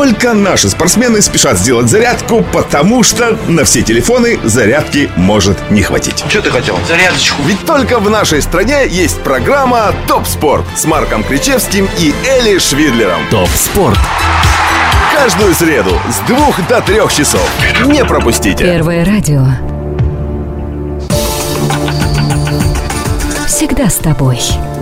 только наши спортсмены спешат сделать зарядку, потому что на все телефоны зарядки может не хватить. Что ты хотел? Зарядочку. Ведь только в нашей стране есть программа «Топ Спорт» с Марком Кричевским и Эли Швидлером. ТОП СПОРТ. Каждую среду с 2 до 3 часов. Не пропустите. Первое радио. Всегда с тобой.